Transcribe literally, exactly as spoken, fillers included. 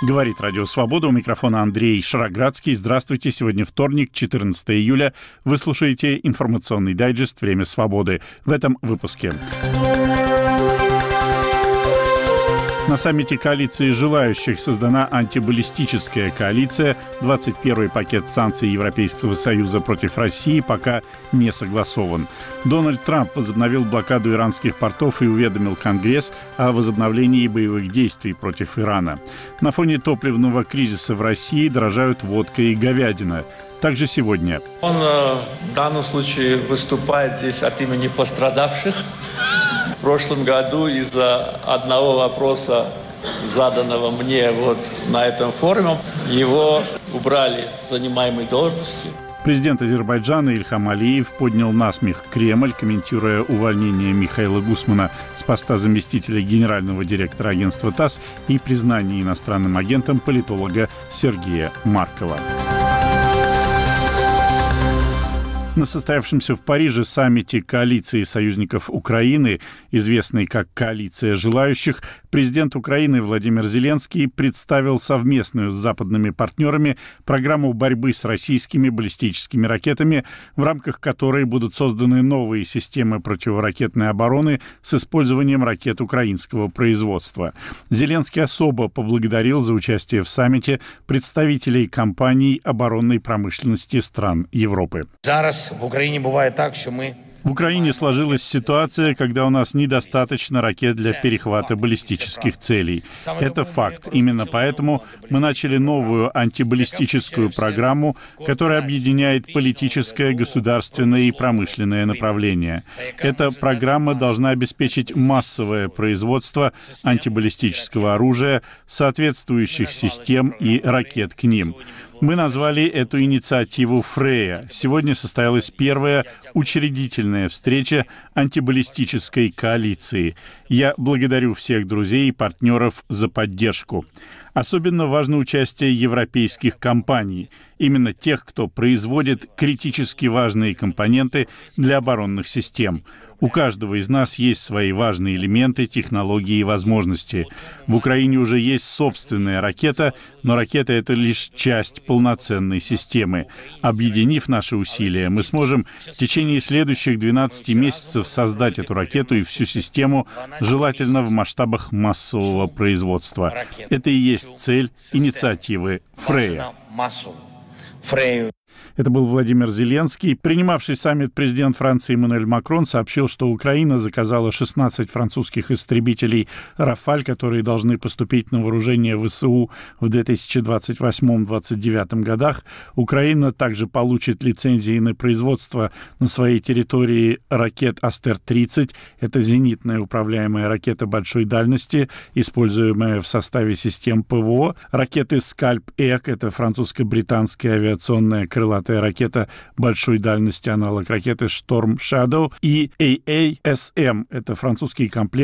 Говорит Радио Свобода. У микрофона Андрей Шароградский. Здравствуйте. Сегодня вторник, четырнадцатое июля. Вы слушаете информационный дайджест «Время свободы». В этом выпуске. На саммите коалиции желающих создана антибаллистическая коалиция. двадцать первый пакет санкций Европейского Союза против России пока не согласован. Дональд Трамп возобновил блокаду иранских портов и уведомил Конгресс о возобновлении боевых действий против Ирана. На фоне топливного кризиса в России дорожают водка и говядина. Также сегодня. Он в данном случае выступает здесь от имени пострадавших. В прошлом году из-за одного вопроса, заданного мне вот на этом форуме, его убрали с занимаемой должности. Президент Азербайджана Ильхам Алиев поднял насмех Кремль, комментируя увольнение Михаила Гусмана с поста заместителя генерального директора агентства ТАСС и признание иностранным агентом политолога Сергея Маркова. На состоявшемся в Париже саммите коалиции союзников Украины, известной как «Коалиция желающих», президент Украины Владимир Зеленский представил совместную с западными партнерами программу борьбы с российскими баллистическими ракетами, в рамках которой будут созданы новые системы противоракетной обороны с использованием ракет украинского производства. Зеленский особо поблагодарил за участие в саммите представителей компаний оборонной промышленности стран Европы. В Украине бывает так, что мы... В Украине сложилась ситуация, когда у нас недостаточно ракет для перехвата баллистических целей. Это факт. Именно поэтому мы начали новую антибаллистическую программу, которая объединяет политическое, государственное и промышленное направления. Эта программа должна обеспечить массовое производство антибаллистического оружия, соответствующих систем и ракет к ним. Мы назвали эту инициативу «Фрея». Сегодня состоялась первая учредительная встреча антибаллистической коалиции. Я благодарю всех друзей и партнеров за поддержку. Особенно важно участие европейских компаний, именно тех, кто производит критически важные компоненты для оборонных систем. У каждого из нас есть свои важные элементы, технологии и возможности. В Украине уже есть собственная ракета, но ракета — это лишь часть полноценной системы. Объединив наши усилия, мы сможем в течение следующих двенадцати месяцев создать эту ракету и всю систему, желательно в масштабах массового производства. Это и есть цель инициативы «Фрея». Это был Владимир Зеленский. Принимавший саммит президент Франции Эммануэль Макрон сообщил, что Украина заказала шестнадцать французских истребителей «Рафаль», которые должны поступить на вооружение ВСУ в две тысячи двадцать восьмом — две тысячи двадцать девятом годах. Украина также получит лицензии на производство на своей территории ракет Астер тридцать. Это зенитная управляемая ракета большой дальности, используемая в составе систем ПВО. Ракеты «Скальп-Эк» — это французско-британская авиационная крылатая ракета большой дальности, аналог ракеты «Шторм Шадоу», и эй эй эс эм — это французский комплект